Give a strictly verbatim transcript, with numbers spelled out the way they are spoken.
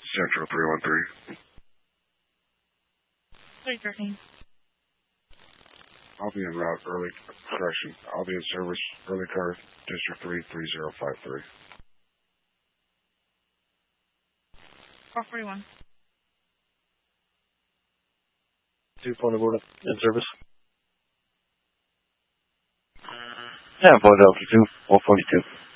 Central three one three. three thirteen. I'll be en route, early, correction, I'll be in service, early car, District three, three zero five three. four forty-one. Two point of order, in service. Yeah, point altitude, four forty-two.